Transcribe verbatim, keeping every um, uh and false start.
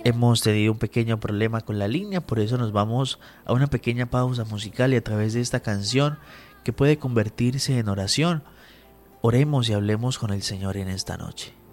Hemos tenido un pequeño problema con la línea, por eso nos vamos a una pequeña pausa musical y a través de esta canción que puede convertirse en oración, oremos y hablemos con el Señor en esta noche.